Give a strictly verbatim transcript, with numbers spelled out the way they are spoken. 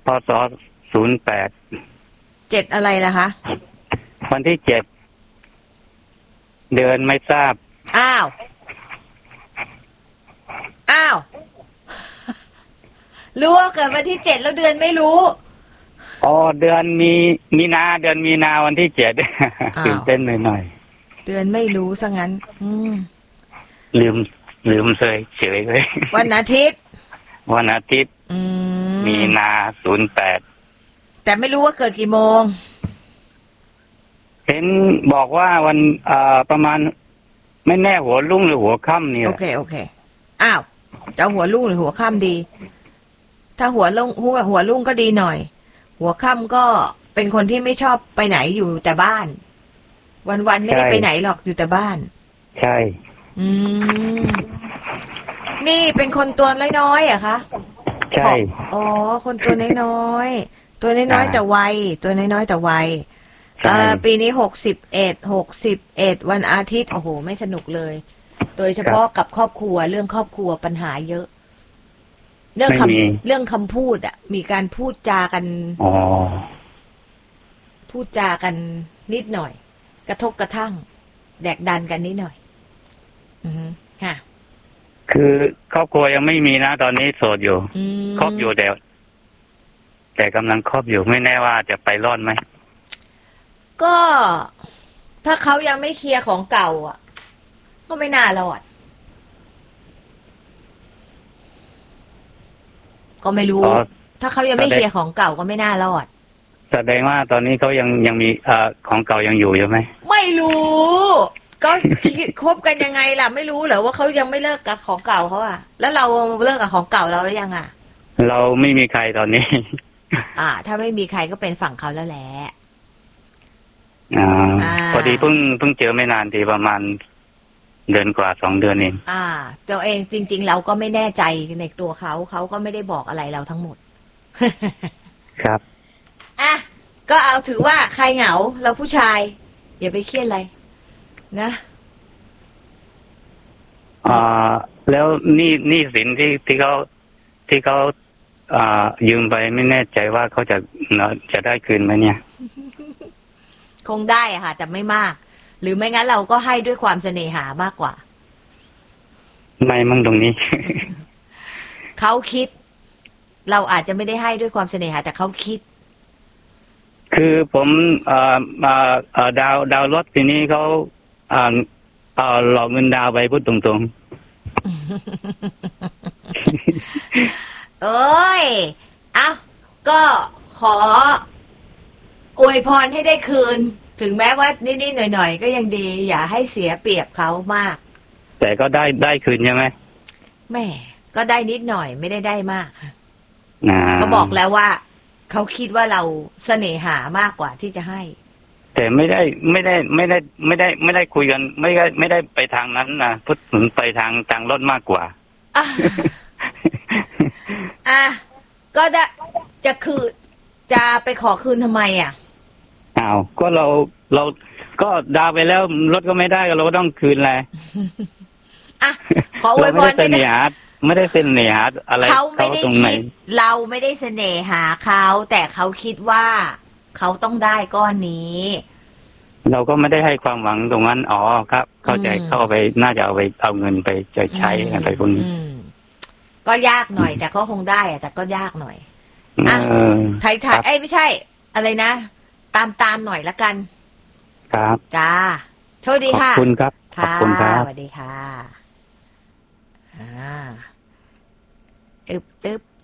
ศศูนย์แปดเจ็ดอะไรล่ะคะวันที่เจ็ดเดือนไม่ทราบอ้าวอ้าวรู้ว่าเกิดวันที่เจ็ดแล้วเดือนไม่รู้อ๋อเดือนมีมีนาเดือนมีนาวันที่เจ็ดตื่นเต้นหน่อยๆเดือนไม่รู้ซะงั้นอืมลืมลืมเลยเฉยเลยวันอาทิตย์วันอาทิตย์มีนาศูนย์แปดแต่ไม่รู้ว่าเกิดกี่โมงเห็นบอกว่าวันเอ่อประมาณไม่แน่หัวรุ่งหรือหัวค่ำนี่โอเคโอเคอ้าวจะหัวรุ่งหรือหัวค่ำดีถ้าหัวรุ่งหัวหัวรุ่งก็ดีหน่อยหัวค่ำก็เป็นคนที่ไม่ชอบไปไหนอยู่แต่บ้านวันๆไม่ได้ไปไหนหรอกอยู่แต่บ้านใช่อืมนี่เป็นคนตัวน้อยๆอะคะใช่อ๋อคนตัวน้อยๆตัวน้อยๆแต่ไวตัวน้อยๆแต่ไวเอ่อปีนี้หกสิบเอ็ดหกสิบเอ็ดวันอาทิตย์โอ้โหไม่สนุกเลยโดยเฉพาะกับครอบครัวเรื่องครอบครัวปัญหาเยอะเรื่องคำเรื่องคำพูดอ่ะมีการพูดจากันอ๋อพูดจากันนิดหน่อยกระทบกระทั่งแดกดันกันนิดหน่อยอือค่ะคือครอบครัวยังไม่มีนะตอนนี้โสดอยู่ครอบอยู่แต่แต่กำลังครอบอยู่ไม่แน่ว่าจะไปรอดไหมก็ถ้าเขายังไม่เคลียร์ของเก่าอ่ะก็ไม่น่ารอดก็ไม่รู้ถ้าเขายังไม่เคลียร์ของเก่าก็ไม่น่ารอดแสดงว่าตอนนี้เขายังยังมีเอ่อของเก่ายังอยู่อยู่ไหมไม่รู้ก็คบกันยังไงล่ะไม่รู้เหรอว่าเขายังไม่เลิกกับของเก่าเขาอ่ะแล้วเราเลิกกับของเก่าเราแล้วยังอ่ะเราไม่มีใครตอนนี้อ่าถ้าไม่มีใครก็เป็นฝั่งเขาแล้วแหละอ่าพอดีเพิ่งเพิ่งเจอไม่นานทีประมาณเดือนกว่าสองเดือนเองอ่าตัวเองจริงๆเราก็ไม่แน่ใจในตัวเขาเขาก็ไม่ได้บอกอะไรเราทั้งหมดครับอ่ะก็เอาถือว่าใครเหงาเราผู้ชายอย่าไปเครียดอะไรนะอ่าแล้วนี่นี่สินที่ที่เขาที่เขาอ่ายืมไปไม่แน่ใจว่าเขาจะจะได้คืนไหมเนี่ยคงได้อะค่ะแต่ไม่มากหรือไม่งั้นเราก็ให้ด้วยความเสน่หามากกว่าไม่มั่งตรงนี้เขาคิดเราอาจจะไม่ได้ให้ด้วยความเสน่หาแต่เขาคิดคือผมเอ่อเอ่อดาวดาวรถทีนี้เขาเอ่อเอ่อหลอกเงินดาวไปพูดตรงๆ เอ้ยเอ้าก็ขออวยพรให้ได้คืนถึงแม้ว่านิดๆหน่อยๆก็ยังดีอย่าให้เสียเปรียบเขามากแต่ก็ได้ได้คืนใช่ไหมแม่ก็ได้นิดหน่อยไม่ได้ได้มากก็บอกแล้วว่าเขาคิดว่าเราเสน่หามากกว่าที่จะให้แต่ไม่ได้ไม่ได้ไม่ได้ไม่ได้ไม่ได้คุยกันไม่ได้ไม่ได้ไปทางนั้นนะพูดถึงไปทางทางรถมากกว่าอ่ะก็ได้จะคืนจะไปขอคืนทำไมอ่ะอ้าวก็เราเราก็ดาวไปแล้วรถก็ไม่ได้เราก็ต้องคืนแหละอ่ะขออวยพรไม่ได้เสน่หาไม่ได้เสน่หาอะไรเขาไม่ได้คิดเราไม่ได้เสน่หาเขาแต่เขาคิดว่าเขาต้องได้ก้อนนี้เราก็ไม่ได้ให้ความหวังตรงนั้นอ๋อครับเข้าใจเข้าไปน่าจะเอาไปเอาเงินไปจะใช้อะไรพวกนี้ก็ยากหน่อยแต่ก็คงได้แต่ก็ยากหน่อยอ่ะไทยไทยเอ้ยไม่ใช่อะไรนะตามตามหน่อยละกันครับจ้าโชคดีค่ะขอบคุณครับขอบคุณครับสวัสดีค่ะอ่าอึบอึบ